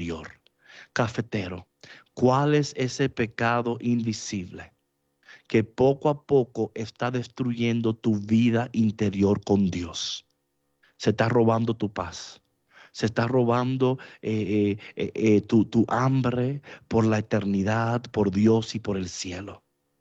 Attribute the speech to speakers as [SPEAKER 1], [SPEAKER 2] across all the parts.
[SPEAKER 1] interior. Cafetero, ¿cuál es ese pecado invisible que poco a poco está destruyendo tu vida interior con Dios? Se está robando tu paz. Se está robando tu hambre por la eternidad, por Dios y por el cielo.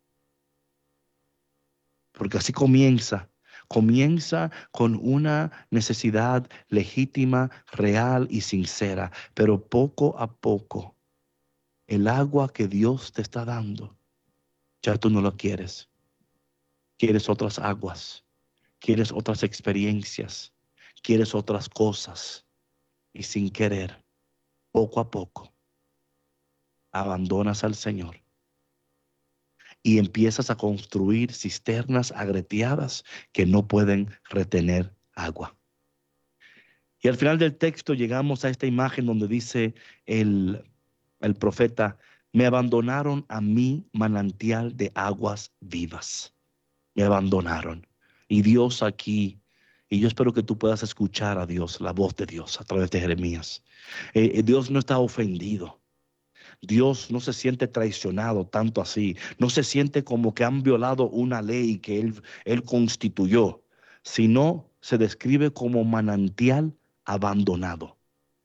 [SPEAKER 1] Porque así comienza. Comienza con una necesidad legítima, real y sincera. Pero poco a poco, el agua que Dios te está dando, ya tú no lo quieres. Quieres otras aguas. Quieres otras experiencias. Quieres otras cosas. Y sin querer, poco a poco, abandonas al Señor y empiezas a construir cisternas agreteadas que no pueden retener agua. Y al final del texto llegamos a esta imagen donde dice el profeta: me abandonaron a mí, manantial de aguas vivas. Me abandonaron. Y Dios aquí, y yo espero que tú puedas escuchar a Dios, la voz de Dios a través de Jeremías. Dios no está ofendido. Dios no se siente traicionado tanto así. No se siente como que han violado una ley que él constituyó, sino se describe como manantial abandonado.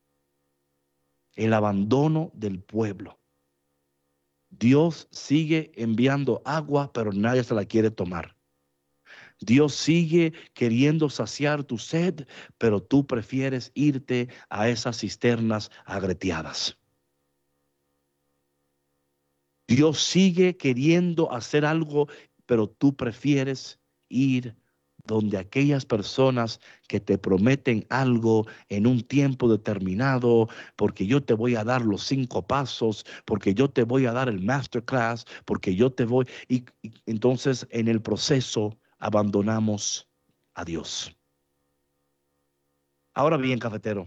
[SPEAKER 1] El abandono del pueblo. Dios sigue enviando agua, pero nadie se la quiere tomar. Dios sigue queriendo saciar tu sed, pero tú prefieres irte a esas cisternas agreteadas. Dios sigue queriendo hacer algo, pero tú prefieres ir donde aquellas personas que te prometen algo en un tiempo determinado, porque yo te voy a dar los 5 pasos, porque yo te voy a dar el masterclass, porque yo te voy. Y entonces en el proceso abandonamos a Dios. Ahora bien, cafetero,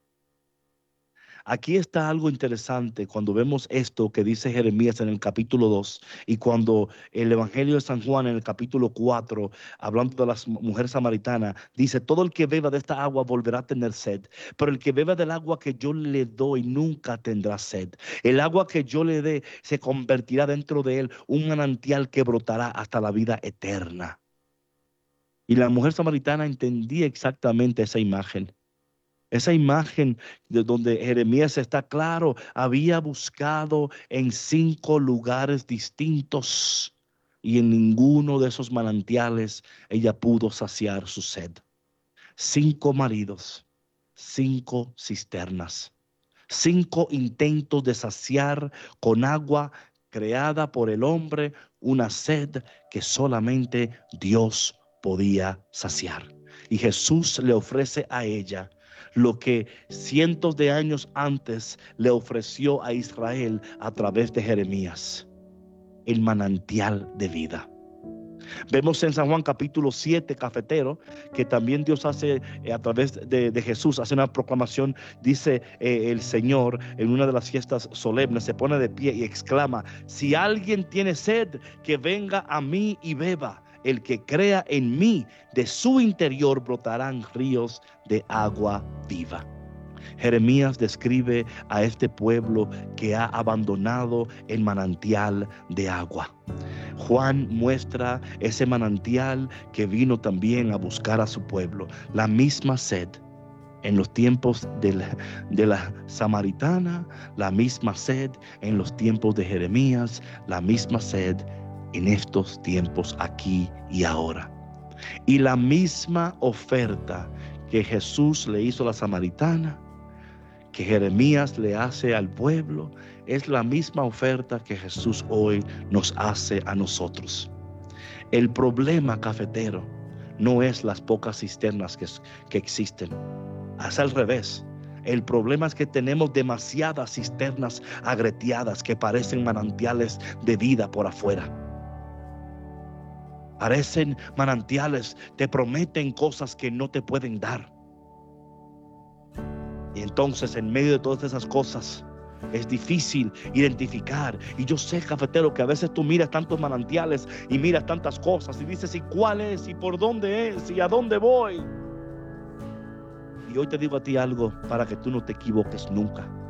[SPEAKER 1] aquí está algo interesante cuando vemos esto que dice Jeremías en el capítulo 2 y cuando el Evangelio de San Juan en el capítulo 4, hablando de la mujer samaritana, dice: todo el que beba de esta agua volverá a tener sed, pero el que beba del agua que yo le doy nunca tendrá sed. El agua que yo le dé se convertirá dentro de él un manantial que brotará hasta la vida eterna. Y la mujer samaritana entendía exactamente esa imagen. Esa imagen de donde Jeremías está claro, había buscado en 5 lugares distintos y en ninguno de esos manantiales ella pudo saciar su sed. 5 maridos, 5 cisternas, 5 intentos de saciar con agua creada por el hombre una sed que solamente Dios podía saciar. Y Jesús le ofrece a ella lo que cientos de años antes le ofreció a Israel a través de Jeremías: el manantial de vida. Vemos en San Juan capítulo 7, cafetero, que también Dios hace a través de Jesús, hace una proclamación. Dice el Señor en una de las fiestas solemnes, se pone de pie y exclama: si alguien tiene sed, que venga a mí y beba. El que crea en mí, de su interior brotarán ríos de agua viva. Jeremías describe a este pueblo que ha abandonado el manantial de agua. Juan muestra ese manantial que vino también a buscar a su pueblo. La misma sed en los tiempos de la samaritana, la misma sed en los tiempos de Jeremías, la misma sed en estos tiempos aquí y ahora. Y la misma oferta que Jesús le hizo a la samaritana, que Jeremías le hace al pueblo, es la misma oferta que Jesús hoy nos hace a nosotros. El problema, cafetero, no es las pocas cisternas que existen. Es al revés. El problema es que tenemos demasiadas cisternas agreteadas que parecen manantiales de vida por afuera. Parecen manantiales, te prometen cosas que no te pueden dar. Y entonces, en medio de todas esas cosas, es difícil identificar. Y yo sé, cafetero, que a veces tú miras tantos manantiales y miras tantas cosas y dices: ¿y cuál es? ¿Y por dónde es? ¿Y a dónde voy? Y hoy te digo a ti algo para que tú no te equivoques nunca.